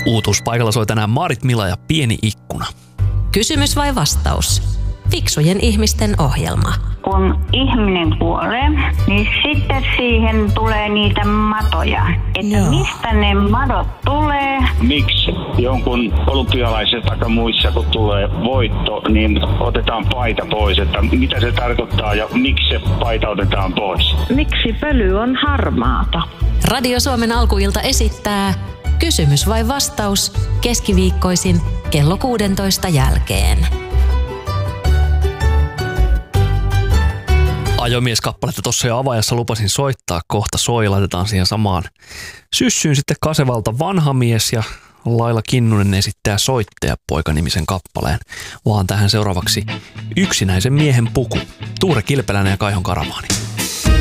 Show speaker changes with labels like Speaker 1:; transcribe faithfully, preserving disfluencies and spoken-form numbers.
Speaker 1: Uutuuspaikalla soi tänään Maarit Mila ja Pieni ikkuna.
Speaker 2: Kysymys vai vastaus? Fiksujen ihmisten ohjelma.
Speaker 3: Kun ihminen kuolee, niin sitten siihen tulee niitä matoja. Että
Speaker 2: Joo.
Speaker 3: mistä ne madot tulee?
Speaker 4: Miksi jonkun olympialaisessa tai muissa, kun tulee voitto, niin otetaan paita pois? Että mitä se tarkoittaa ja miksi se paita otetaan pois?
Speaker 3: Miksi pöly on harmaata?
Speaker 2: Radio Suomen alkuilta esittää Kysymys vai vastaus keskiviikkoisin kello kuusitoista jälkeen.
Speaker 1: Ajomies-kappaletta tuossa jo avaajassa lupasin soittaa, kohta soi, laitetaan siihen samaan syssyyn sitten Kasevalta Vanha mies ja Laila Kinnunen esittää Soittajapoika-nimisen kappaleen, vaan tähän seuraavaksi Yksinäisen miehen puku, Tuure Kilpeläinen ja Kaihon Karavaani.